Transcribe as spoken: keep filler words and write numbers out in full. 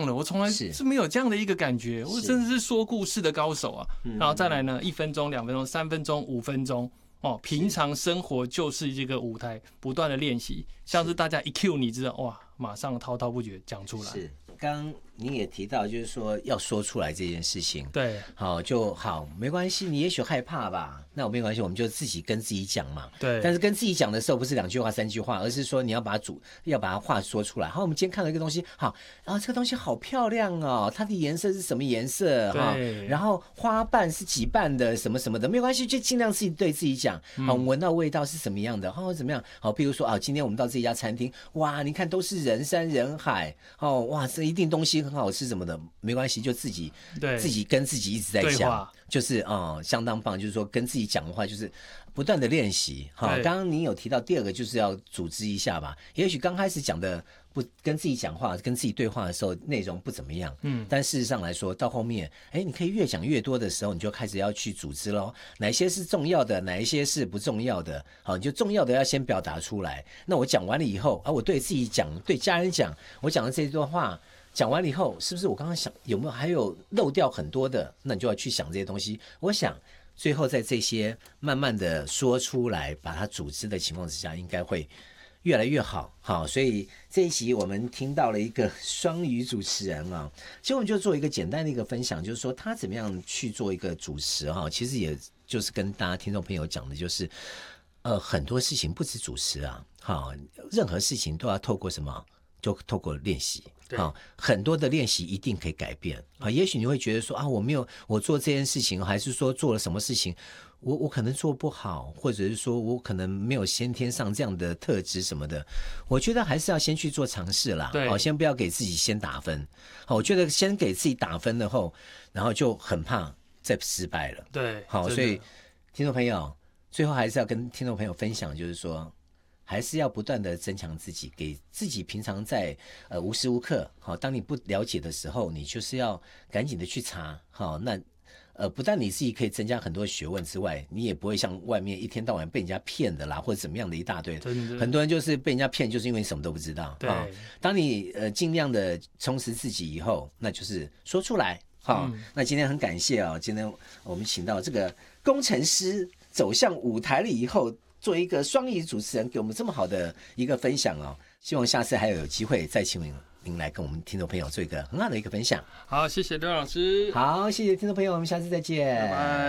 了，我从来是没有这样的一个感觉，我真的是说故事的高手啊。然后再来呢，一分钟、两分钟、三分钟、五分钟。哦，平常生活就是这个舞台，不断的练习，像是大家一 Q 你知道，哇，马上滔滔不绝讲出来。 是，刚刚您也提到，就是说要说出来这件事情， 对， 好就好，没关系，你也许害怕吧，那我没关系，我们就自己跟自己讲嘛。 对， 但是跟自己讲的时候，不是两句话、三句话，而是说你要把主，要把它话说出来。好，我们今天看到一个东西，好，然后这个东西好漂亮哦，它的颜色是什么颜色哈？然后花瓣是几瓣的，什么什么的，没关系，就尽量自己对自己讲。好，闻到味道是什么样的，哦，怎么样？好，比如说啊，今天我们到这家餐厅，哇，你看都是人山人海，哦，哇，这一定东西很好吃什么的，没关系，就自己自己跟自己一直在讲，就是啊、嗯，相当棒。就是说跟自己讲的话，就是不断的练习。哈，刚刚您有提到第二个，就是要组织一下吧。也许刚开始讲的不跟自己讲话、跟自己对话的时候，内容不怎么样，嗯，但事实上来说，到后面，哎，你可以越讲越多的时候，你就开始要去组织咯，哪一些是重要的，哪一些是不重要的。好，你就重要的要先表达出来。那我讲完了以后，啊，我对自己讲，对家人讲，我讲的这段话。讲完了以后，是不是我刚刚想有没有还有漏掉很多的？那你就要去想这些东西。我想最后在这些慢慢的说出来，把它组织的情况之下，应该会越来越好。好，所以这一集我们听到了一个双语主持人啊，其实我们就做一个简单的一个分享，就是说他怎么样去做一个主持哈。其实也就是跟大家听众朋友讲的，就是呃很多事情不止主持啊，好，任何事情都要透过什么？就透过练习，好，很多的练习一定可以改变啊。也许你会觉得说啊，我没有我做这件事情，还是说做了什么事情，我我可能做不好，或者是说我可能没有先天上这样的特质什么的。我觉得还是要先去做尝试啦，好，先不要给自己先打分。好，我觉得先给自己打分了后，然后就很怕再失败了。 对， 好，所以听众朋友，最后还是要跟听众朋友分享，就是说。还是要不断的增强自己，给自己平常在呃无时无刻，好，当你不了解的时候，你就是要赶紧的去查，好，那呃不但你自己可以增加很多学问之外，你也不会像外面一天到晚被人家骗的啦，或者怎么样的一大堆，很多人就是被人家骗，就是因为你什么都不知道。对，当你呃尽量的充实自己以后，那就是说出来，好，嗯、那今天很感谢啊、哦，今天我们请到这个工程师走向舞台了以后。做一个双语主持人，给我们这么好的一个分享哦，希望下次还有有机会再请您来跟我们听众朋友做一个很好的一个分享。 好，谢谢刘老师。 好，谢谢听众朋友，我们下次再见， 拜拜。